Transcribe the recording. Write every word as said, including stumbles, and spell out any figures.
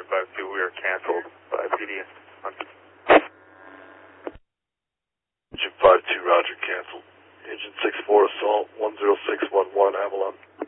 five two, we are canceled by P D. Engine five two, roger, canceled. Engine six four, assault, one zero six one one, Avalon.